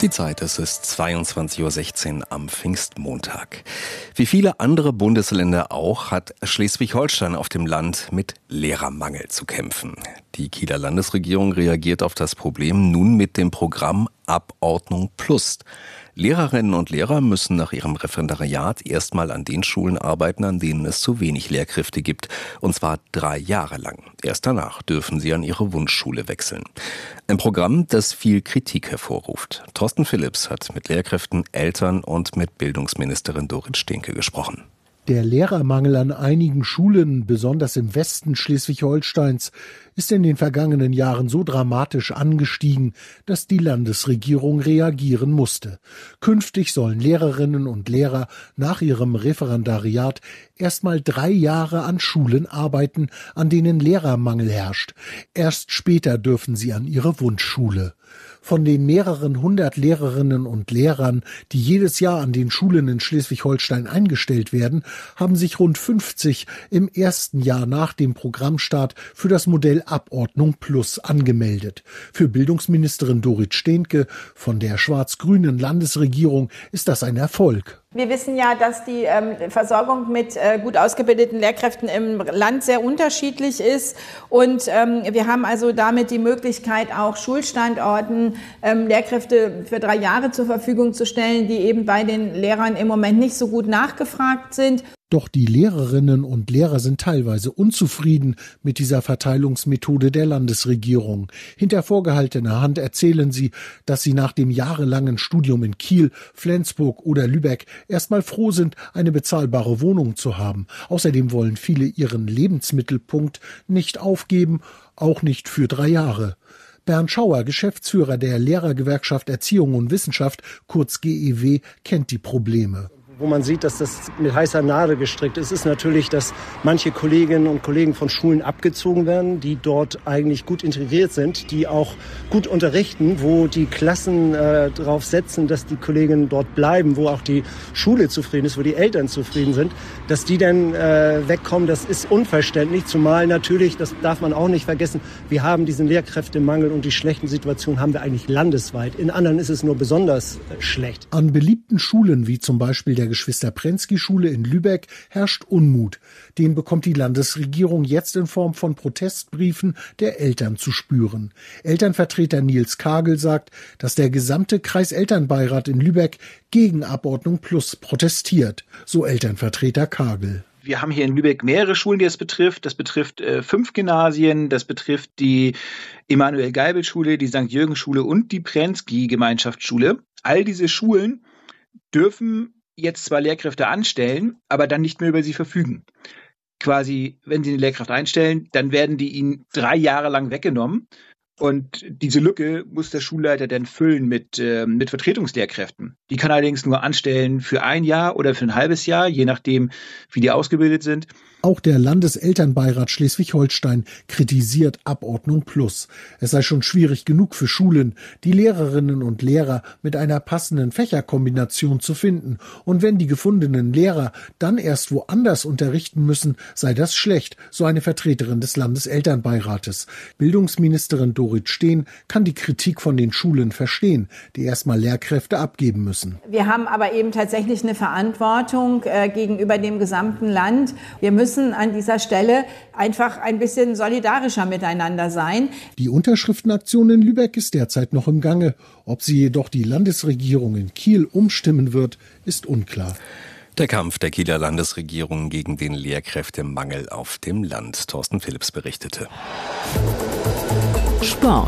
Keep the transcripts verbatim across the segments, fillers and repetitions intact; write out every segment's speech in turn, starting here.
Die Zeit, es ist zweiundzwanzig Uhr sechzehn am Pfingstmontag. Wie viele andere Bundesländer auch, hat Schleswig-Holstein auf dem Land mit Lehrermangel zu kämpfen. Die Kieler Landesregierung reagiert auf das Problem nun mit dem Programm Abordnung Plus. Lehrerinnen und Lehrer müssen nach ihrem Referendariat erstmal an den Schulen arbeiten, an denen es zu wenig Lehrkräfte gibt. Und zwar drei Jahre lang. Erst danach dürfen sie an ihre Wunschschule wechseln. Ein Programm, das viel Kritik hervorruft. Thorsten Philipps hat mit Lehrkräften, Eltern und mit Bildungsministerin Dorit Stehnke gesprochen. Der Lehrermangel an einigen Schulen, besonders im Westen Schleswig-Holsteins, ist in den vergangenen Jahren so dramatisch angestiegen, dass die Landesregierung reagieren musste. Künftig sollen Lehrerinnen und Lehrer nach ihrem Referendariat erstmal drei Jahre an Schulen arbeiten, an denen Lehrermangel herrscht. Erst später dürfen sie an ihre Wunschschule. Von den mehreren hundert Lehrerinnen und Lehrern, die jedes Jahr an den Schulen in Schleswig-Holstein eingestellt werden, haben sich rund fünfzig im ersten Jahr nach dem Programmstart für das Modell Abordnung Plus angemeldet. Für Bildungsministerin Dorit Stehnke von der schwarz-grünen Landesregierung ist das ein Erfolg. Wir wissen ja, dass die ähm, Versorgung mit äh, gut ausgebildeten Lehrkräften im Land sehr unterschiedlich ist. Und ähm, wir haben also damit die Möglichkeit, auch Schulstandorten ähm, Lehrkräfte für drei Jahre zur Verfügung zu stellen, die eben bei den Lehrern im Moment nicht so gut nachgefragt sind. Doch die Lehrerinnen und Lehrer sind teilweise unzufrieden mit dieser Verteilungsmethode der Landesregierung. Hinter vorgehaltener Hand erzählen sie, dass sie nach dem jahrelangen Studium in Kiel, Flensburg oder Lübeck erstmal froh sind, eine bezahlbare Wohnung zu haben. Außerdem wollen viele ihren Lebensmittelpunkt nicht aufgeben, auch nicht für drei Jahre. Bernd Schauer, Geschäftsführer der Lehrergewerkschaft Erziehung und Wissenschaft, kurz G E W, kennt die Probleme. Wo man sieht, dass das mit heißer Nadel gestrickt ist, ist natürlich, dass manche Kolleginnen und Kollegen von Schulen abgezogen werden, die dort eigentlich gut integriert sind, die auch gut unterrichten, wo die Klassen äh, darauf setzen, dass die Kolleginnen dort bleiben, wo auch die Schule zufrieden ist, wo die Eltern zufrieden sind, dass die dann äh, wegkommen, das ist unverständlich. Zumal natürlich, das darf man auch nicht vergessen, wir haben diesen Lehrkräftemangel und die schlechten Situationen haben wir eigentlich landesweit. In anderen ist es nur besonders äh, schlecht. An beliebten Schulen wie zum Beispiel der der Geschwister-Prensky-Schule in Lübeck herrscht Unmut. Den bekommt die Landesregierung jetzt in Form von Protestbriefen der Eltern zu spüren. Elternvertreter Nils Kagel sagt, dass der gesamte Kreiselternbeirat in Lübeck gegen Abordnung Plus protestiert. So Elternvertreter Kagel. Wir haben hier in Lübeck mehrere Schulen, die das betrifft. Das betrifft äh, fünf Gymnasien, das betrifft die Emanuel-Geibel-Schule, die Sankt Jürgen-Schule und die Prensky-Gemeinschaftsschule. All diese Schulen dürfen jetzt zwar Lehrkräfte anstellen, aber dann nicht mehr über sie verfügen. Quasi, wenn sie eine Lehrkraft einstellen, dann werden die ihnen drei Jahre lang weggenommen. Und diese Lücke muss der Schulleiter dann füllen mit, äh, mit Vertretungslehrkräften. Die kann allerdings nur anstellen für ein Jahr oder für ein halbes Jahr, je nachdem, wie die ausgebildet sind. Auch der Landeselternbeirat Schleswig-Holstein kritisiert Abordnung Plus. Es sei schon schwierig genug für Schulen, die Lehrerinnen und Lehrer mit einer passenden Fächerkombination zu finden. Und wenn die gefundenen Lehrer dann erst woanders unterrichten müssen, sei das schlecht, so eine Vertreterin des Landeselternbeirates. Bildungsministerin Dorit Stehnke kann die Kritik von den Schulen verstehen, die erstmal Lehrkräfte abgeben müssen. Wir haben aber eben tatsächlich eine Verantwortung äh, gegenüber dem gesamten Land. Wir müssen an dieser Stelle einfach ein bisschen solidarischer miteinander sein. Die Unterschriftenaktion in Lübeck ist derzeit noch im Gange. Ob sie jedoch die Landesregierung in Kiel umstimmen wird, ist unklar. Der Kampf der Kieler Landesregierung gegen den Lehrkräftemangel auf dem Land. Thorsten Philipps berichtete. Sport.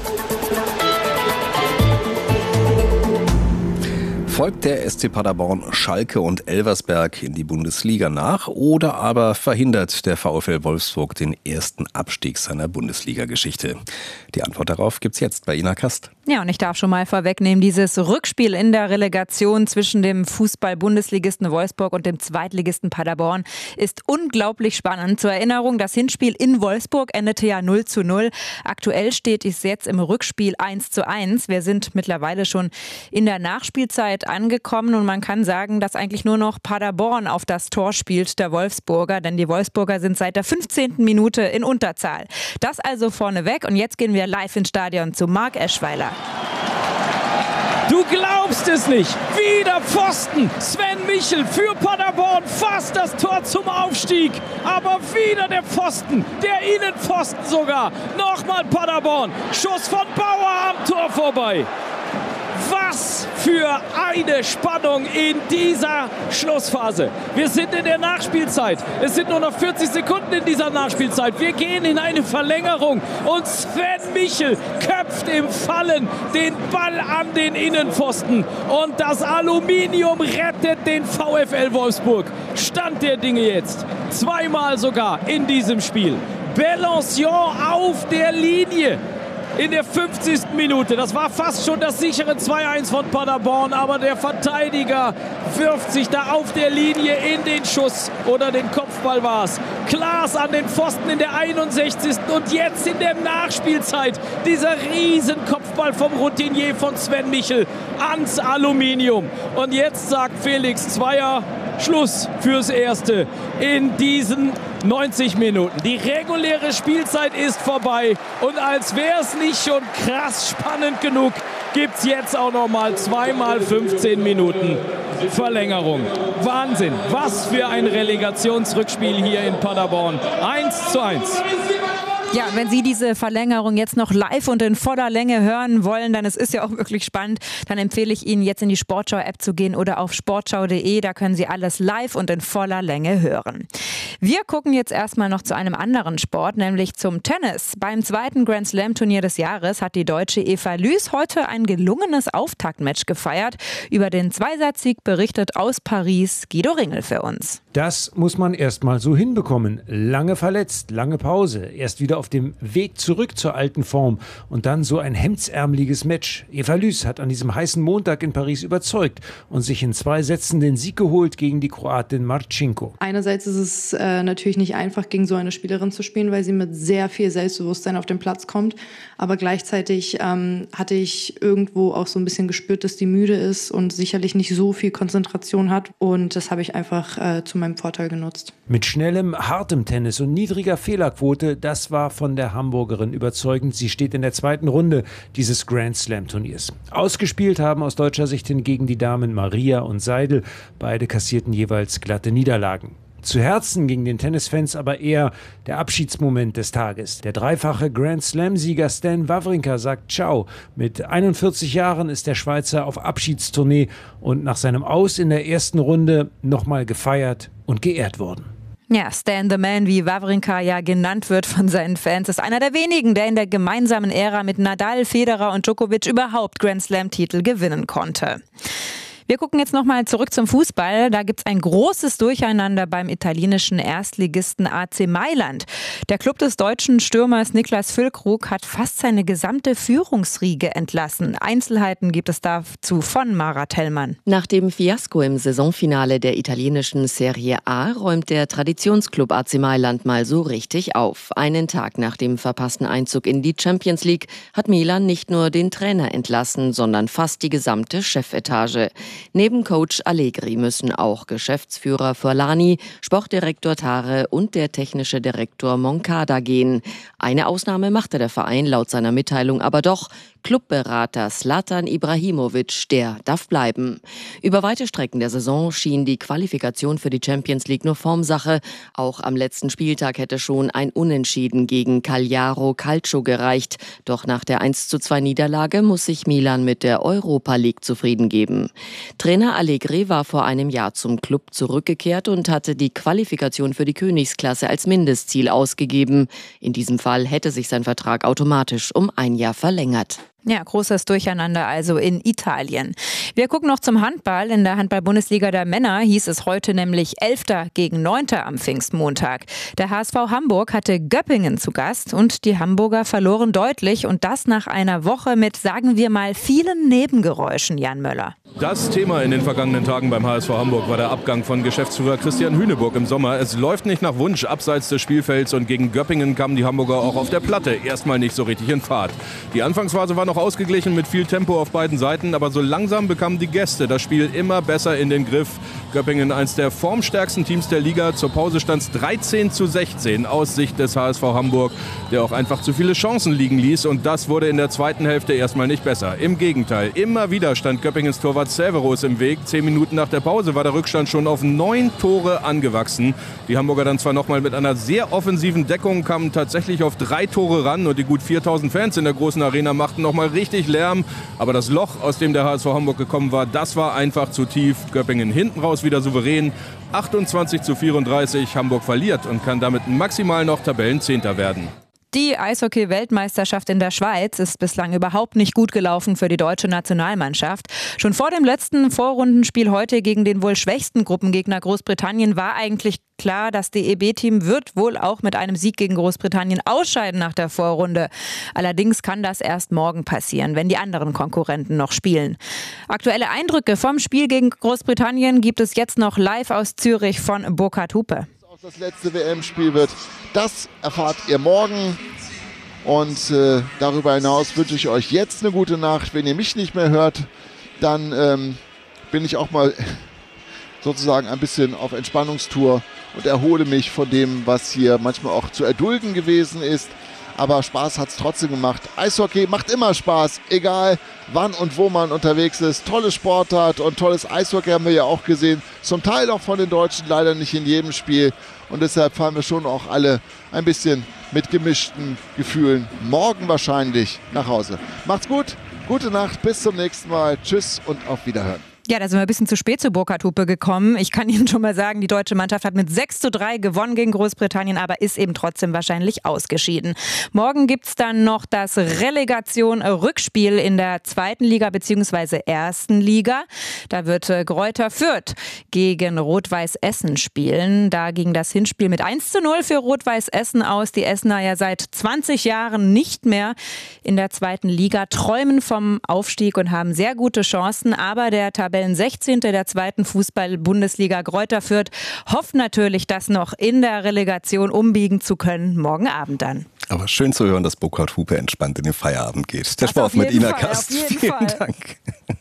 Folgt der S C Paderborn Schalke und Elversberg in die Bundesliga nach oder aber verhindert der VfL Wolfsburg den ersten Abstieg seiner Bundesliga-Geschichte? Die Antwort darauf gibt's jetzt bei Ina Kast. Ja, und ich darf schon mal vorwegnehmen, dieses Rückspiel in der Relegation zwischen dem Fußball-Bundesligisten Wolfsburg und dem Zweitligisten Paderborn ist unglaublich spannend. Zur Erinnerung, das Hinspiel in Wolfsburg endete ja null zu null. Aktuell steht es jetzt im Rückspiel eins zu eins. Wir sind mittlerweile schon in der Nachspielzeit angekommen und man kann sagen, dass eigentlich nur noch Paderborn auf das Tor spielt, der Wolfsburger, denn die Wolfsburger sind seit der fünfzehnten Minute in Unterzahl. Das also vorneweg und jetzt gehen wir live ins Stadion zu Marc Eschweiler. Du glaubst es nicht. Wieder Pfosten. Sven Michel für Paderborn. Fast das Tor zum Aufstieg. Aber wieder der Pfosten. Der Innenpfosten sogar. Nochmal Paderborn. Schuss von Bauer am Tor vorbei. Was für eine Spannung in dieser Schlussphase. Wir sind in der Nachspielzeit. Es sind nur noch vierzig Sekunden in dieser Nachspielzeit. Wir gehen in eine Verlängerung und Sven Michel köpft im Fallen den Ball an den Innenpfosten. Und das Aluminium rettet den VfL Wolfsburg. Stand der Dinge jetzt. Zweimal sogar in diesem Spiel. Bellancion auf der Linie. In der fünfzigsten Minute. Das war fast schon das sichere zwei eins von Paderborn, aber der Verteidiger wirft sich da auf der Linie in den Schuss oder den Kopfball war es. Klaas an den Pfosten in der einundsechzigsten und jetzt in der Nachspielzeit dieser riesen Kopfball vom Routinier von Sven Michel ans Aluminium. Und jetzt sagt Felix Zweier Schluss fürs Erste in diesen neunzig Minuten. Die reguläre Spielzeit ist vorbei und als wäre es nicht schon krass spannend genug, gibt es jetzt auch noch mal zweimal fünfzehn Minuten Verlängerung. Wahnsinn, was für ein Relegationsrückspiel hier in Paderborn. eins zu eins. Ja, wenn Sie diese Verlängerung jetzt noch live und in voller Länge hören wollen, dann es ist ja auch wirklich spannend, dann empfehle ich Ihnen jetzt in die Sportschau-App zu gehen oder auf sportschau punkt de. Da können Sie alles live und in voller Länge hören. Wir gucken jetzt erstmal noch zu einem anderen Sport, nämlich zum Tennis. Beim zweiten Grand Slam Turnier des Jahres hat die Deutsche Eva Lüß heute ein gelungenes Auftaktmatch gefeiert. Über den Zweisatz-Sieg berichtet aus Paris Guido Ringel für uns. Das muss man erstmal so hinbekommen. Lange verletzt, lange Pause, erst wieder auf dem Weg zurück zur alten Form und dann so ein hemdsärmeliges Match. Eva Lüß hat an diesem heißen Montag in Paris überzeugt und sich in zwei Sätzen den Sieg geholt gegen die Kroatin Marcinko. Einerseits ist es äh, natürlich nicht einfach, gegen so eine Spielerin zu spielen, weil sie mit sehr viel Selbstbewusstsein auf den Platz kommt. Aber gleichzeitig ähm, hatte ich irgendwo auch so ein bisschen gespürt, dass die müde ist und sicherlich nicht so viel Konzentration hat. Und das habe ich einfach äh, zu meinem Vorteil genutzt. Mit schnellem, hartem Tennis und niedriger Fehlerquote, das war von der Hamburgerin überzeugend. Sie steht in der zweiten Runde dieses Grand Slam Turniers. Ausgespielt haben aus deutscher Sicht hingegen die Damen Maria und Seidel. Beide kassierten jeweils glatte Niederlagen. Zu Herzen ging den Tennisfans aber eher der Abschiedsmoment des Tages. Der dreifache Grand Slam-Sieger Stan Wawrinka sagt Ciao. Mit einundvierzig Jahren ist der Schweizer auf Abschiedstournee und nach seinem Aus in der ersten Runde nochmal gefeiert und geehrt worden. Ja, Stan the Man, wie Wawrinka ja genannt wird von seinen Fans, ist einer der wenigen, der in der gemeinsamen Ära mit Nadal, Federer und Djokovic überhaupt Grand Slam-Titel gewinnen konnte. Wir gucken jetzt nochmal zurück zum Fußball. Da gibt es ein großes Durcheinander beim italienischen Erstligisten A C Mailand. Der Club des deutschen Stürmers Niklas Füllkrug hat fast seine gesamte Führungsriege entlassen. Einzelheiten gibt es dazu von Mara Tellmann. Nach dem Fiasko im Saisonfinale der italienischen Serie A räumt der Traditionsclub A C Mailand mal so richtig auf. Einen Tag nach dem verpassten Einzug in die Champions League hat Milan nicht nur den Trainer entlassen, sondern fast die gesamte Chefetage. Neben Coach Allegri müssen auch Geschäftsführer Forlani, Sportdirektor Tare und der technische Direktor Moncada gehen. Eine Ausnahme machte der Verein laut seiner Mitteilung aber doch. Clubberater Zlatan Ibrahimovic, der darf bleiben. Über weite Strecken der Saison schien die Qualifikation für die Champions League nur Formsache. Auch am letzten Spieltag hätte schon ein Unentschieden gegen Cagliari Calcio gereicht. Doch nach der eins zu zwei Niederlage muss sich Milan mit der Europa League zufrieden geben. Trainer Allegri war vor einem Jahr zum Club zurückgekehrt und hatte die Qualifikation für die Königsklasse als Mindestziel ausgegeben. In diesem Fall hätte sich sein Vertrag automatisch um ein Jahr verlängert. Ja, großes Durcheinander also in Italien. Wir gucken noch zum Handball. In der Handball-Bundesliga der Männer hieß es heute nämlich Elfter gegen Neunter am Pfingstmontag. Der H S V Hamburg hatte Göppingen zu Gast und die Hamburger verloren deutlich und das nach einer Woche mit, sagen wir mal, vielen Nebengeräuschen, Jan Möller. Das Thema in den vergangenen Tagen beim H S V Hamburg war der Abgang von Geschäftsführer Christian Hüneburg im Sommer. Es läuft nicht nach Wunsch abseits des Spielfelds und gegen Göppingen kamen die Hamburger auch auf der Platte erstmal nicht so richtig in Fahrt. Die Anfangsphase war noch noch ausgeglichen mit viel Tempo auf beiden Seiten, aber so langsam bekamen die Gäste das Spiel immer besser in den Griff. Göppingen, eins der formstärksten Teams der Liga. Zur Pause stand es dreizehn zu sechzehn aus Sicht des H S V Hamburg, der auch einfach zu viele Chancen liegen ließ. Und das wurde in der zweiten Hälfte erstmal nicht besser. Im Gegenteil, immer wieder stand Göppingens Torwart Severus im Weg. Zehn Minuten nach der Pause war der Rückstand schon auf neun Tore angewachsen. Die Hamburger dann zwar nochmal mit einer sehr offensiven Deckung, kamen tatsächlich auf drei Tore ran. Und die gut viertausend Fans in der großen Arena machten nochmal richtig Lärm. Aber das Loch, aus dem der H S V Hamburg gekommen war, das war einfach zu tief. Göppingen hinten raus wieder souverän. achtundzwanzig zu vierunddreißig. Hamburg verliert und kann damit maximal noch Tabellenzehnter werden. Die Eishockey-Weltmeisterschaft in der Schweiz ist bislang überhaupt nicht gut gelaufen für die deutsche Nationalmannschaft. Schon vor dem letzten Vorrundenspiel heute gegen den wohl schwächsten Gruppengegner Großbritannien war eigentlich klar, das D E B-Team wird wohl auch mit einem Sieg gegen Großbritannien ausscheiden nach der Vorrunde. Allerdings kann das erst morgen passieren, wenn die anderen Konkurrenten noch spielen. Aktuelle Eindrücke vom Spiel gegen Großbritannien gibt es jetzt noch live aus Zürich von Burkhard Hupe. Das letzte W M-Spiel wird, das erfahrt ihr morgen. Und äh, darüber hinaus wünsche ich euch jetzt eine gute Nacht. Wenn ihr mich nicht mehr hört, dann ähm, bin ich auch mal sozusagen ein bisschen auf Entspannungstour und erhole mich von dem, was hier manchmal auch zu erdulden gewesen ist. Aber Spaß hat es trotzdem gemacht. Eishockey macht immer Spaß, egal wann und wo man unterwegs ist. Tolle Sportart und tolles Eishockey haben wir ja auch gesehen. Zum Teil auch von den Deutschen, leider nicht in jedem Spiel. Und deshalb fahren wir schon auch alle ein bisschen mit gemischten Gefühlen morgen wahrscheinlich nach Hause. Macht's gut, gute Nacht, bis zum nächsten Mal. Tschüss und auf Wiederhören. Ja, da sind wir ein bisschen zu spät zu Burkhard Hupe gekommen. Ich kann Ihnen schon mal sagen, die deutsche Mannschaft hat mit sechs zu drei gewonnen gegen Großbritannien, aber ist eben trotzdem wahrscheinlich ausgeschieden. Morgen gibt's dann noch das Relegation-Rückspiel in der zweiten Liga bzw. ersten Liga. Da wird Greuther Fürth gegen Rot-Weiß Essen spielen. Da ging das Hinspiel mit eins zu null für Rot-Weiß Essen aus. Die Essener ja seit zwanzig Jahren nicht mehr in der zweiten Liga, träumen vom Aufstieg und haben sehr gute Chancen, aber der Tabellen sechzehnte der zweiten Fußball-Bundesliga Greuther Fürth hofft natürlich, das noch in der Relegation umbiegen zu können, morgen Abend dann. Aber schön zu hören, dass Burkhard Hupe entspannt in den Feierabend geht. Der Sport mit Ina Kast. Vielen Fall. Dank.